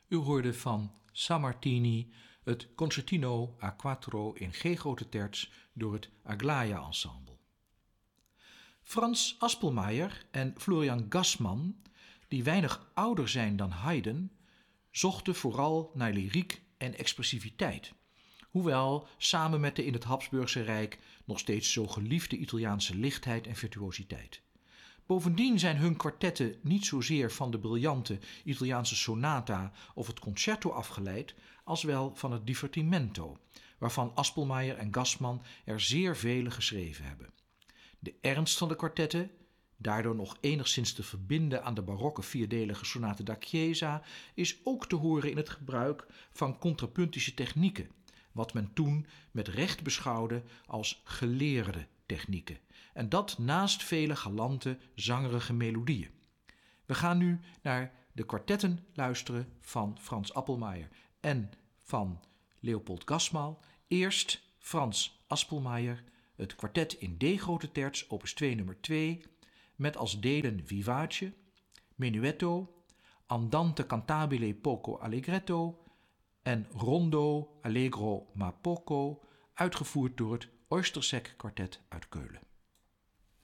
U hoorde van Sammartini het Concertino a quattro in G grote terts door het Aglaia Ensemble. Franz Aspelmayer en Florian Gassman, die weinig ouder zijn dan Haydn, zochten vooral naar lyriek en expressiviteit. Hoewel samen met de in het Habsburgse Rijk nog steeds zo geliefde Italiaanse lichtheid en virtuositeit. Bovendien zijn hun kwartetten niet zozeer van de briljante Italiaanse sonata of het concerto afgeleid, als wel van het divertimento, waarvan Aspelmayer en Gassman er zeer vele geschreven hebben. De ernst van de kwartetten, daardoor nog enigszins te verbinden aan de barokke vierdelige sonate da Chiesa, is ook te horen in het gebruik van contrapuntische technieken, wat men toen met recht beschouwde als geleerde technieken. En dat naast vele galante, zangerige melodieën. We gaan nu naar de kwartetten luisteren van Franz Aspelmayer en van Leopold Gassman. Eerst Franz Aspelmayer, het kwartet in D grote terts, opus 2 nummer 2, met als delen vivace, menuetto, andante cantabile poco allegretto en rondo allegro ma poco, uitgevoerd door het Oystersek kwartet uit Keulen.